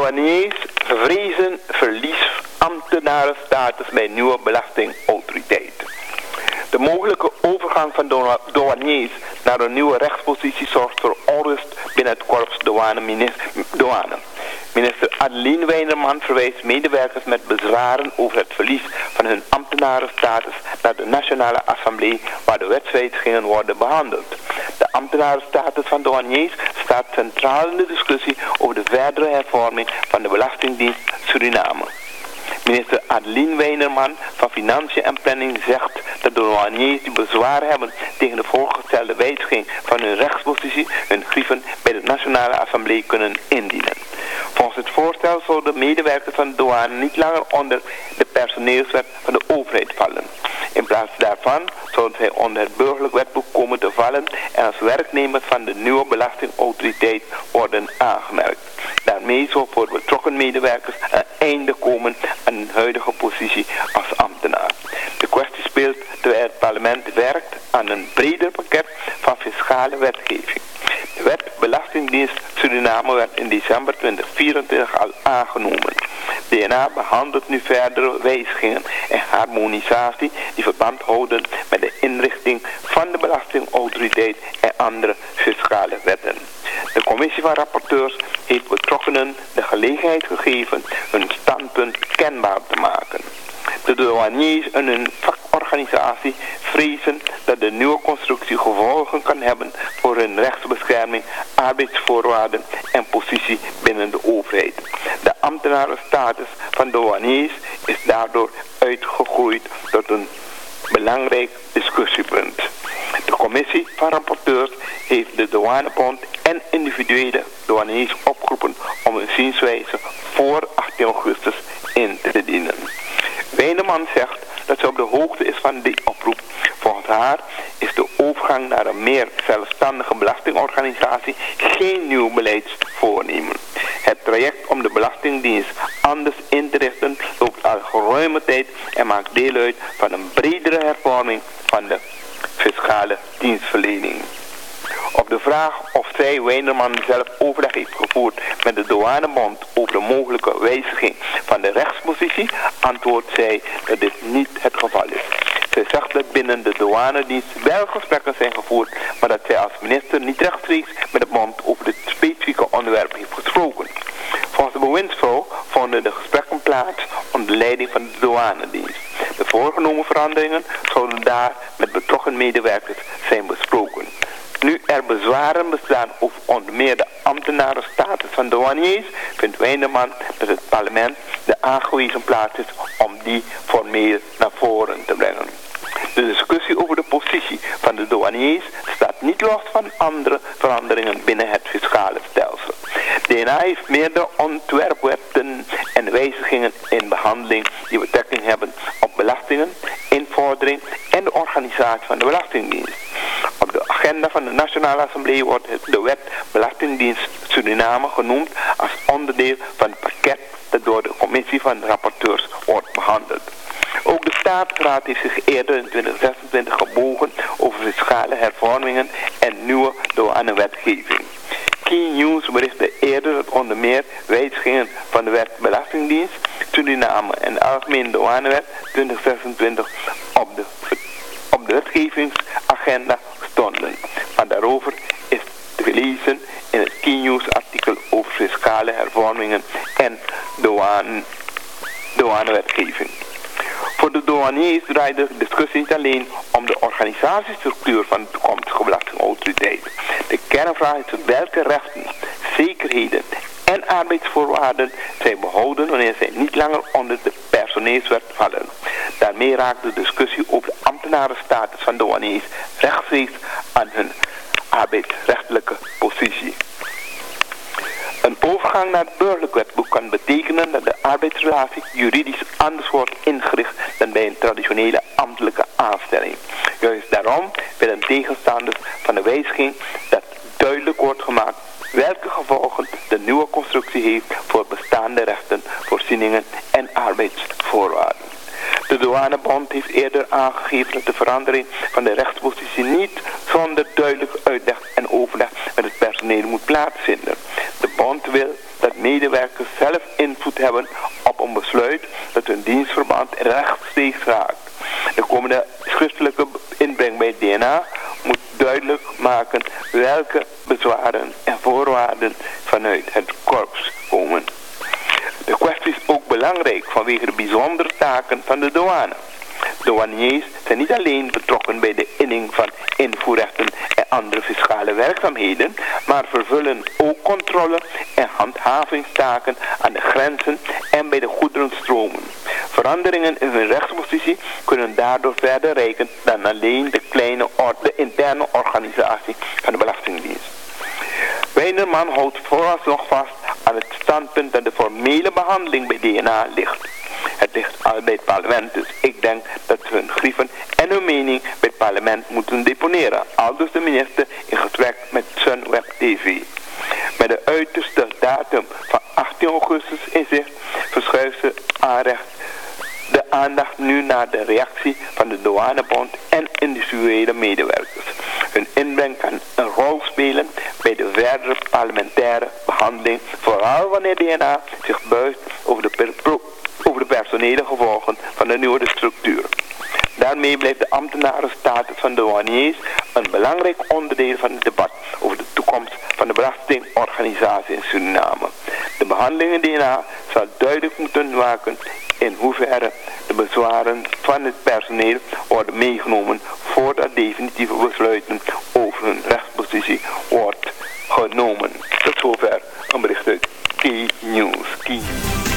Douaniers vrezen verlies ambtenarenstatus bij nieuwe belastingautoriteit. De mogelijke overgang van douaniers naar een nieuwe rechtspositie zorgt voor onrust binnen het korps douane. Minister Adeline Weinerman verwijst medewerkers met bezwaren over het verlies van hun ambtenarenstatus naar de Nationale Assemblée, waar de wetswijzigingen worden behandeld. De ambtenarenstatus van douaniers staat centraal in de discussie over de verdere hervorming van de Belastingdienst Suriname. Minister Adeline Weinerman van Financiën en Planning zegt dat de douaniers die bezwaar hebben tegen de voorgestelde wijziging van hun rechtspositie hun grieven bij de Nationale Assemblée kunnen indienen. Volgens het voorstel zouden medewerkers van de douane niet langer onder de personeelswet van de overheid vallen. In plaats daarvan zouden zij onder het burgerlijk wetboek komen te vallen en als werknemers van de nieuwe belastingautoriteit worden aangemerkt. Daarmee zal voor betrokken medewerkers een einde komen aan hun huidige positie als ambtenaar. De kwestie speelt terwijl het parlement werkt aan een breder pakket van fiscale wetgeving. De wet Belastingdienst Suriname werd in december 2024 al aangenomen. DNA behandelt nu verdere wijzigingen en harmonisatie die verband houden met de inrichting van de belastingautoriteit en andere fiscale wetten. De commissie van rapporteurs heeft betrokkenen de gelegenheid gegeven hun standpunt kenbaar te maken. De douaniers en hun vakorganisatie vrezen dat de nieuwe constructie gevolgen kan hebben voor hun rechtsbescherming, arbeidsvoorwaarden en positie binnen de overheid. De ambtenarenstatus van douaniers is daardoor uitgegroeid tot een belangrijk discussiepunt. De commissie van rapporteurs heeft de douanebond en individuele douaniers opgeroepen om hun zienswijze voor 18 augustus in te dienen. Weineman zegt dat ze op de hoogte is van die oproep. Volgens haar is de overgang naar een meer zelfstandige belastingorganisatie geen nieuw beleidsvoornemen. Het traject om de Belastingdienst anders in te richten loopt al geruime tijd en maakt deel uit van een bredere hervorming van de fiscale dienstverlening. Op de vraag of zij Weinerman zelf overleg heeft gevoerd met de douanebond over de mogelijke wijziging van de rechtspositie, antwoordt zij dat dit niet het geval is. Zij zegt dat binnen de douanedienst wel gesprekken zijn gevoerd, maar dat zij als minister niet rechtstreeks met de bond over dit specifieke onderwerp heeft gesproken. Volgens de bewindsvrouw vonden de gesprekken plaats onder leiding van de douanedienst. De voorgenomen veranderingen zouden daar met betrokken medewerkers zijn besproken. Nu er bezwaren bestaan over onder meer de ambtenarenstatus van douaniers, vindt Weinerman dat het parlement de aangewezen plaats is om die formeel naar voren te brengen. De discussie over de positie van de douaniers staat niet los van andere veranderingen binnen het fiscale stelsel. DNA heeft meerdere ontwerpwetten en wijzigingen in behandeling die betrekking hebben op belastingen, invordering en de organisatie van de Belastingdienst. Op de agenda van de Nationale Assemblée wordt de wet Belastingdienst Suriname genoemd als onderdeel van het pakket dat door de commissie van rapporteurs wordt behandeld. Ook de Staatsraad heeft zich eerder in 2026 gebogen over fiscale hervormingen en nieuwe douanewetgeving. Key News berichtte eerder dat onder meer wijzigingen van de wet Belastingdienst Suriname en de Algemene Douanewet 2026 op de wetgevingsagenda stonden. Maar daarover is te lezen in het Key News artikel over fiscale hervormingen en douanewetgeving. Voor de douaniers draait de discussie niet alleen om de organisatiestructuur van de toekomstige belastingautoriteit. De kernvraag is welke rechten, zekerheden en arbeidsvoorwaarden zij behouden wanneer zij niet langer onder de personeelswet vallen. Daarmee raakt de discussie over de ambtenarenstatus van douaniers rechtstreeks aan hun arbeidsrechtelijke positie. Een overgang naar het burgerlijk wetboek kan betekenen dat de arbeidsrelatie juridisch anders wordt ingericht dan bij een traditionele ambtelijke aanstelling. Juist daarom willen tegenstanders van de wijziging dat duidelijk wordt gemaakt welke gevolgen de nieuwe constructie heeft voor bestaande rechten, voorzieningen en arbeidsvoorwaarden. De douanebond heeft eerder aangegeven dat de verandering van de rechtspositie niet zonder duidelijk uitleg en overleg met het personeel moet plaatsvinden. De bond wil dat medewerkers zelf invloed hebben op een besluit dat hun dienstverband rechtstreeks raakt. De komende schriftelijke inbreng bij DNA moet duidelijk maken welke bezwaren en voorwaarden vanuit het korps komen. De kwestie is ook belangrijk vanwege de bijzondere taken van de douane. Douaniers zijn niet alleen betrokken bij de inning van invoerrechten en andere fiscale werkzaamheden, maar vervullen ook controle en handhavingstaken aan de grenzen en bij de goederenstromen. Veranderingen in hun rechtspositie kunnen daardoor verder reiken dan alleen de interne organisatie van de Belastingdienst. Wijnderman houdt vooralsnog vast aan het standpunt dat de formele behandeling bij DNA ligt. Het ligt al bij het parlement, dus ik denk dat ze hun grieven en hun mening bij het parlement moeten deponeren. Aldus de minister in gesprek met Sunweb TV. Met de uiterste datum van 18 augustus in zicht verschuift ze de aandacht nu naar de reactie van de douanebond en individuele medewerkers. Hun inbreng kan een rol spelen bij de verdere parlementaire behandeling, vooral wanneer DNA zich buigt over de personele gevolgen van de nieuwe structuur. Daarmee blijft de ambtenarenstatus van de douaniers een belangrijk onderdeel van het debat over de toekomst van de belastingorganisatie in Suriname. De behandeling in DNA zal duidelijk moeten maken in hoeverre de bezwaren van het personeel worden meegenomen voordat definitieve besluiten over hun rechtspositie wordt genomen. Tot zover een bericht uit Key News.